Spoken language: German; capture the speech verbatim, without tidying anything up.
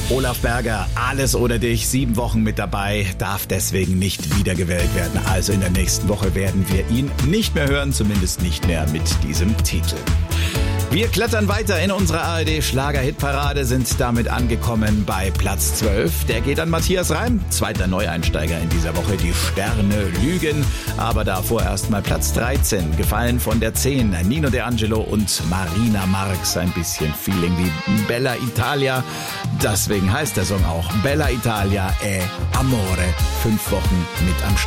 Olaf Berger, Alles oder dich, sieben Wochen mit dabei, darf deswegen nicht wiedergewählt werden. Also in der nächsten Woche werden wir ihn nicht mehr hören, zumindest nicht mehr mit diesem Titel. Wir klettern weiter in unserer A R D-Schlager-Hitparade, sind damit angekommen bei Platz zwölf. Der geht an Matthias Reim, zweiter Neueinsteiger in dieser Woche. Die Sterne lügen, aber davor erst mal Platz dreizehn. Gefallen von der zehn, Nino De Angelo und Marina Marx. Ein bisschen Feeling wie Bella Italia. Deswegen heißt der Song auch Bella Italia e Amore. Fünf Wochen mit am Start.